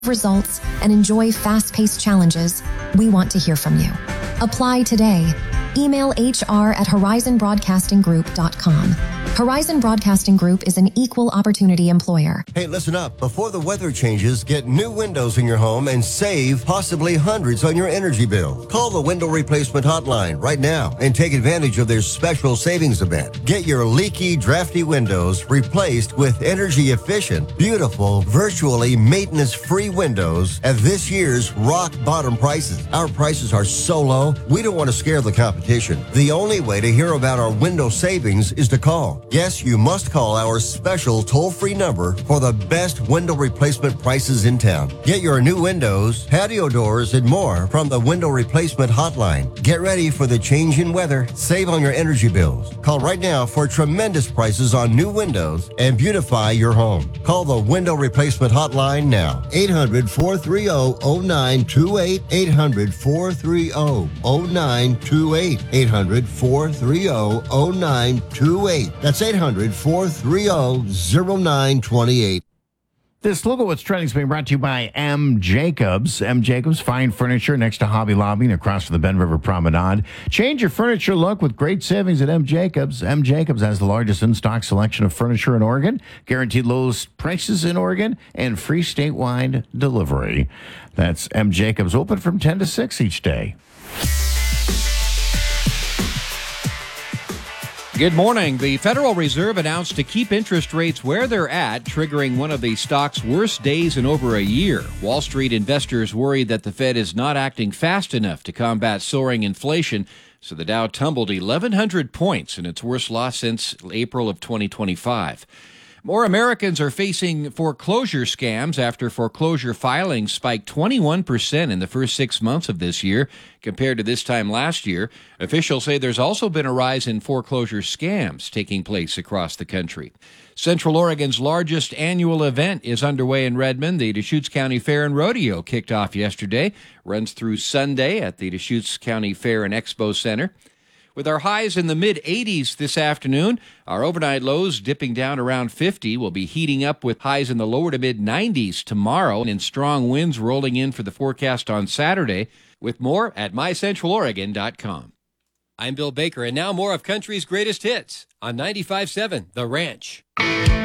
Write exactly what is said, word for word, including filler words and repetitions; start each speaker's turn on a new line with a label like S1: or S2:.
S1: results and enjoy fast-paced challenges, we want to hear from you. Apply today. Email H R at horizon broadcasting group dot com. Horizon Broadcasting Group is an equal opportunity employer.
S2: Hey, listen up. Before the weather changes, get new windows in your home and save possibly hundreds on your energy bill. Call the Window Replacement Hotline right now and take advantage of their special savings event. Get your leaky, drafty windows replaced with energy-efficient, beautiful, virtually maintenance-free windows at this year's rock-bottom prices. Our prices are so low, we don't want to scare the competition. The only way to hear about our window savings is to call. Yes, you must call our special toll-free number for the best window replacement prices in town. Get your new windows, patio doors, and more from the Window Replacement Hotline. Get ready for the change in weather. Save on your energy bills. Call right now for tremendous prices on new windows and beautify your home. Call the Window Replacement Hotline now. eight hundred, four three zero, zero nine two eight. eight hundred, four three zero, zero nine two eight. eight hundred, four three zero, zero nine two eight. That's eight hundred, four three zero, zero nine two eight.
S3: This look at what's trending is being brought to you by M. Jacobs. M. Jacobs, fine furniture next to Hobby Lobby and across from the Ben River Promenade. Change your furniture look with great savings at M. Jacobs. M. Jacobs has the largest in-stock selection of furniture in Oregon, guaranteed lowest prices in Oregon, and free statewide delivery. That's M. Jacobs, open from ten to six each day.
S4: Good morning. The Federal Reserve announced to keep interest rates where they're at, triggering one of the stock's worst days in over a year. Wall Street investors worried that the Fed is not acting fast enough to combat soaring inflation, so the Dow tumbled eleven hundred points in its worst loss since April of twenty twenty-five. More Americans are facing foreclosure scams after foreclosure filings spiked twenty-one percent in the first six months of this year compared to this time last year. Officials say there's also been a rise in foreclosure scams taking place across the country. Central Oregon's largest annual event is underway in Redmond. The Deschutes County Fair and Rodeo kicked off yesterday, runs through Sunday at the Deschutes County Fair and Expo Center. With our highs in the mid-eighties this afternoon, our overnight lows dipping down around fifty. We'll be heating up with highs in the lower to mid-nineties tomorrow and strong winds rolling in for the forecast on Saturday. With more at my central oregon dot com. I'm Bill Baker, and now more of country's greatest hits on ninety-five point seven The Ranch.